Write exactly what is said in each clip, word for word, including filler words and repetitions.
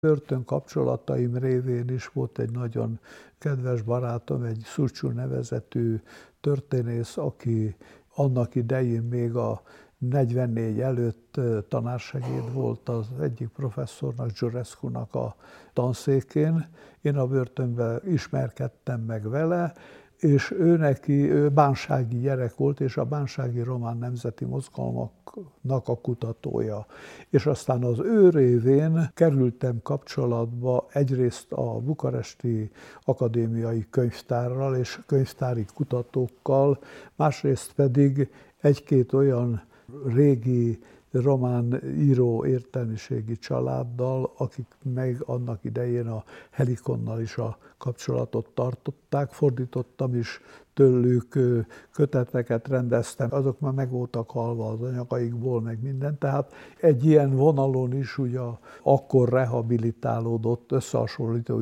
Börtön kapcsolataim révén is volt egy nagyon kedves barátom, egy Szucsú nevezetű történész, aki annak idején még a negyvennégy előtt tanársegéd volt az egyik professzornak, Zsurescu-nak a tanszékén. Én a börtönben ismerkedtem meg vele, és ő neki ő bánsági gyerek volt, és a bánsági román nemzeti mozgalmaknak a kutatója. És aztán az ő révén kerültem kapcsolatba egyrészt a bukaresti akadémiai könyvtárral és könyvtári kutatókkal, másrészt pedig egy-két olyan régi román író értelmiségi családdal, akik meg annak idején a Helikonnal is a kapcsolatot tartották. Fordítottam is tőlük köteteket, rendeztem, azok már meg voltak halva az anyagaikból, meg minden. Tehát egy ilyen vonalon is ugye akkor rehabilitálódott összehasonlító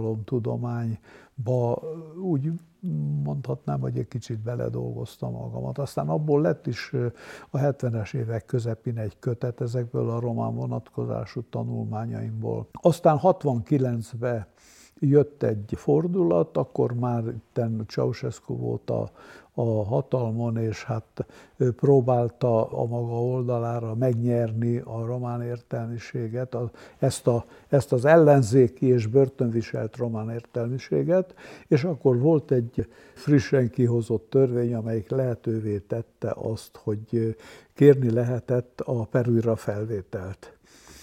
irodalomtudományba úgy mondhatnám, hogy egy kicsit beledolgoztam magamat. Aztán abból lett is a hetvenes évek közepén egy kötet ezekből a román vonatkozású tanulmányaimból. Aztán hatvankilencben jött egy fordulat, akkor már itten Ceausescu volt a, a hatalmon, és hát próbálta a maga oldalára megnyerni a román értelmiséget, a, ezt, a, ezt az ellenzéki és börtönviselt román értelmiséget, és akkor volt egy frissen kihozott törvény, amelyik lehetővé tette azt, hogy kérni lehetett a perújra felvételt.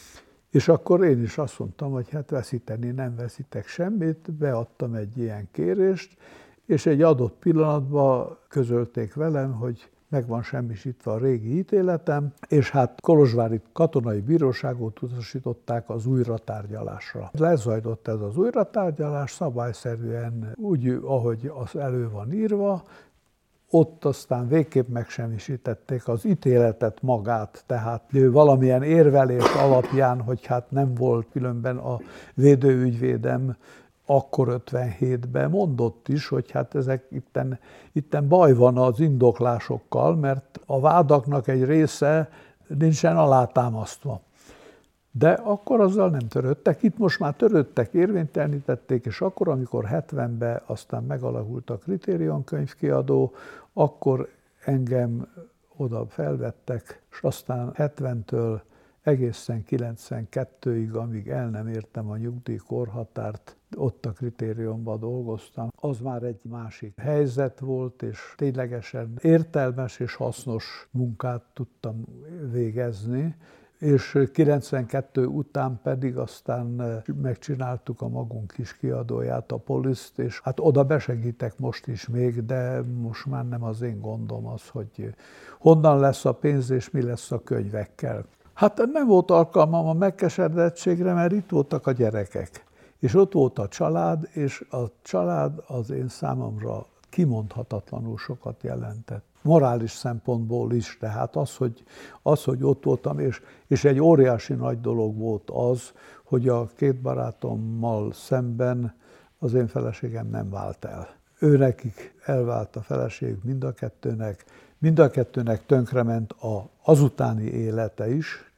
És akkor én is azt mondtam, hogy hát veszíteni nem veszítek semmit, beadtam egy ilyen kérést, és egy adott pillanatban közölték velem, hogy meg van semmisítve a régi ítéletem, és hát kolozsvári katonai bíróságot utasították az újratárgyalásra. Lezajlott ez az újratárgyalás szabályszerűen úgy, ahogy az elő van írva. Ott aztán végképp megsemmisítették az ítéletet magát, tehát valamilyen érvelés alapján, hogy hát nem volt, különben a védőügyvédem akkor ötvenhétben mondott is, hogy hát ezek itten, itten baj van az indoklásokkal, mert a vádaknak egy része nincsen alátámasztva. De akkor azzal nem törődtek, itt most már törődtek, érvénytelenítették, és akkor, amikor hetvenben aztán megalakult a Kriterion könyvkiadó, akkor engem oda felvettek, és aztán hetventől egészen kilencvenkettőig, amíg el nem értem a nyugdíjkorhatárt, ott a Kritérionban dolgoztam. Az már egy másik helyzet volt, és ténylegesen értelmes és hasznos munkát tudtam végezni, és kilencvenkettő után pedig aztán megcsináltuk a magunk kis kiadóját, a Poliszt, és hát oda besegítek most is még, de most már nem az én gondom az, hogy honnan lesz a pénz és mi lesz a könyvekkel. Hát nem volt alkalmam a megkeseredettségre, mert itt voltak a gyerekek, és ott volt a család, és a család az én számomra kimondhatatlanul sokat jelentett. Morális szempontból is, tehát az, hogy, az, hogy ott voltam, és, és egy óriási nagy dolog volt az, hogy a két barátommal szemben az én feleségem nem vált el. Ő nekik elvált a feleségük mind a kettőnek, mind a kettőnek tönkrement a, azutáni élete is,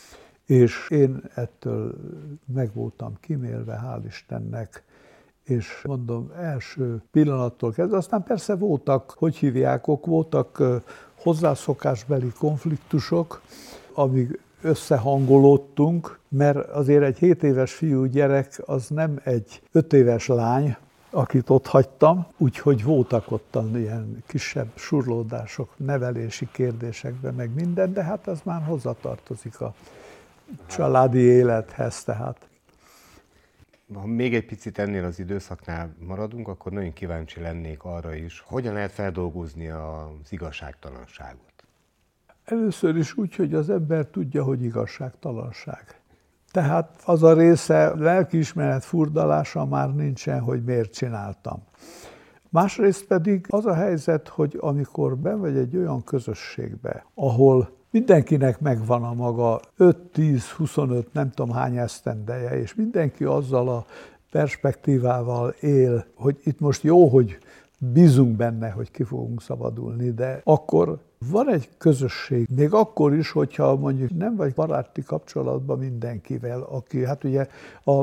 és én ettől meg voltam kimélve, hál' Istennek, és mondom, első pillanattól kezdve, aztán persze voltak, hogy hívják, voltak hozzászokásbeli konfliktusok, amíg összehangolódtunk, mert azért egy hét éves fiú gyerek az nem egy öt éves lány, akit ott hagytam, úgyhogy voltak ottan ilyen kisebb surlódások, nevelési kérdésekben, meg minden, de hát ez már hozzatartozik a családi élethez, tehát. Ha még egy picit ennél az időszaknál maradunk, akkor nagyon kíváncsi lennék arra is, hogyan lehet feldolgozni az igazságtalanságot. Először is úgy, hogy az ember tudja, hogy igazságtalanság. Tehát az a része lelkiismeret furdalása már nincsen, hogy miért csináltam. Másrészt pedig az a helyzet, hogy amikor benn vagy egy olyan közösségbe, ahol mindenkinek megvan a maga öt, tíz, huszonöt, nem tudom hány esztendeje, és mindenki azzal a perspektívával él, hogy itt most jó, hogy bízunk benne, hogy ki fogunk szabadulni, de akkor van egy közösség, még akkor is, hogyha mondjuk nem vagy baráti kapcsolatban mindenkivel, aki hát ugye a